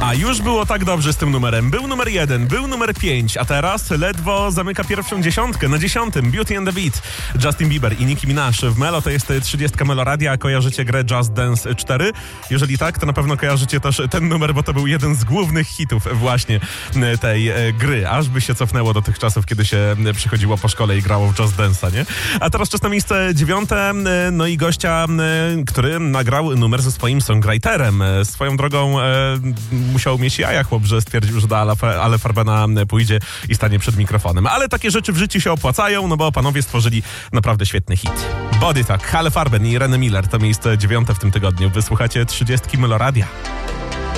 A już było tak dobrze z tym numerem. Był numer 1, był numer 5, a teraz ledwo zamyka pierwszą dziesiątkę. Na 10 Beauty and the Beat, Justin Bieber i Nicki Minaj w Melo. To jest 30 Melo Radia. Kojarzycie grę Just Dance 4? Jeżeli tak, to na pewno kojarzycie też ten numer, bo to był jeden z głównych hitów właśnie tej gry. Aż by się cofnęło do tych czasów, kiedy się przychodziło po szkole i grało w Just Dance'a, nie? A teraz czas na miejsce 9. No i gościa, który nagrał numer ze swoim songwriterem. Swoją drogą musiał mieć jaja chłop, że stwierdził, że do Ale Farbena pójdzie i stanie przed mikrofonem. Ale takie rzeczy w życiu się opłacają, no bo panowie stworzyli naprawdę świetny hit. Body Talk, Ale Farben i René Miller to miejsce 9 w tym tygodniu. Wysłuchacie 30 Melo Radia.